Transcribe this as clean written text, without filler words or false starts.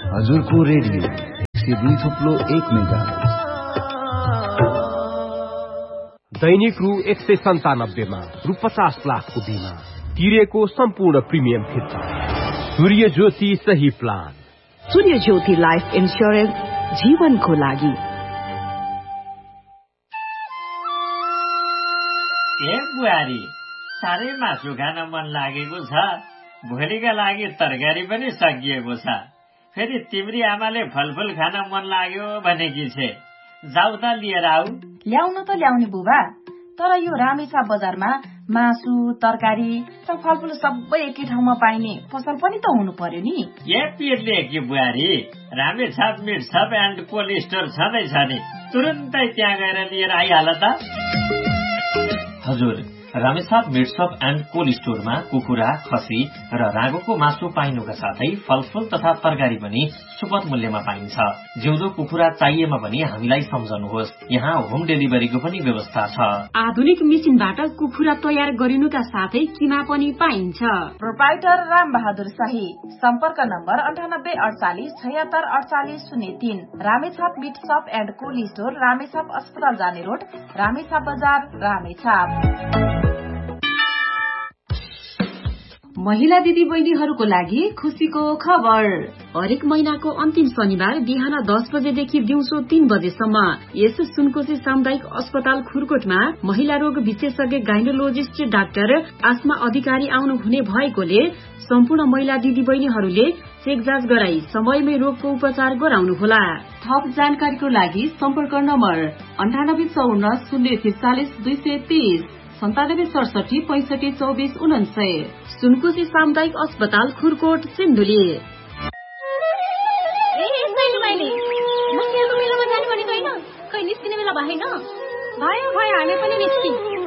हजुरको radio 102.1 megahertz. दैनिक रु 197 मा रु 50 लाखको बिमा तिरेको सम्पूर्ण प्रिमियम फिर्ता। सूर्य ज्योति सही प्लान। सूर्य ज्योति लाइफ इन्स्योरेन्स, जीवनको लागि। ए बुहारी, साह्रै मासु खान मन लागेको छ। भोलिका लागि तरकारी पनि सकिएको छ। फेरि तिम्री आमाले फलफुल खान मन लाग्यो भनेकी छे। जाऊ त लिएर आऊ। ल्याउन त ल्याउने बुबा, तर यो रामेछाप बजारमा मासु, तरकारी र फलफुल सबै एकै ठाउँमा पाइने पसल पनि त हुनु पर्यो नि। ए पिरले कि बुहारी, Ramechhap meet shop and cold store छँदैछ नि, तुरुन्तै त्यहाँ गएर लिएर आइहाल त। हजुर, Ramechhap meet shop and cold स्टोरमा कुखुरा, खसी र रागोको मासु पाइनुका साथै फलफुल तथा तरकारी पनि सुपथ मूल्यमा पाइन्छ। जिउँदो कुखुरा चाहिएमा पनि हामीलाई सम्झनुहोस्, यहाँ होम डेलिभरीको पनि व्यवस्था छ। आधुनिक मेसिनबाट कुखुरा तयार गरिनुका साथै किमा पनि पाइन्छ। प्रोप्राइटर राम बहादुर शाही। सम्पर्क number 9848 76 48 03। Ramechhap meet shop and cold store, Ramechhap अस्पताल जाने रोड, रामेछाप बजार, रामेछाप। महिला दिदी बहिनीहरूको लागि खुसीको खबर। हरेक महिनाको अन्तिम शनिबार बिहान 10 बजेदेखि दिउँसो 3 बजेसम्म यस सुनकोशी सामुदायिक अस्पताल खुरकोटमा महिला रोग विशेषज्ञ गाइनोलोजिस्ट डाक्टर आस्मा अधिकारी आउनु हुने भएकोले सम्पूर्ण महिला दिदी बहिनीहरूले चेक जाँच गराई समयमै रोगको उपचार गराउनुहोला। थप जानकारीको लागि सम्पर्क नम्बर 9854 043 230 97 67 65 24 49। सुनकोशी सामुदायिक अस्पताल खुरकोट, सिन्धुली। भयो हामी पनि निस्कियौँ।